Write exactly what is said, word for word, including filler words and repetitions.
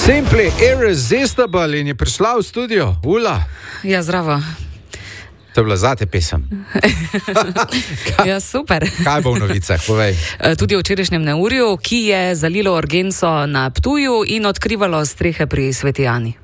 Simply Irresistible in je prišla v studio, Ula. Ja, zdravo. To je bila zate pesem. Ja, super. Kaj bo v novicah, povej. Tudi o včerajšnjem neurju, ki je zalilo urgenco na Ptuju in odkrivalo strehe pri Sveti Ani.